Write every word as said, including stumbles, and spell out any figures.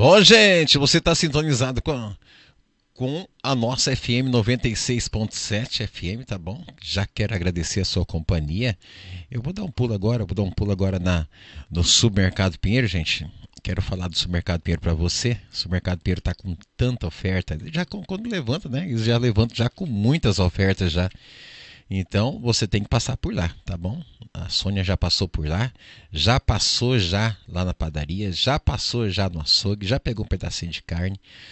Bom, gente, você está sintonizado com a, com a nossa F M noventa e seis ponto sete F M, tá bom? Já quero agradecer a sua companhia. Eu vou dar um pulo agora, vou dar um pulo agora na, no Supermercado Pinheiro, gente. Quero falar do Supermercado Pinheiro para você. O Supermercado Pinheiro está com tanta oferta. Já quando levanta, né? Eles já levantam já com muitas ofertas já. Então você tem que passar por lá, tá bom? A Sônia já passou por lá, já passou já lá na padaria, já passou já no açougue, já pegou um pedacinho de carne.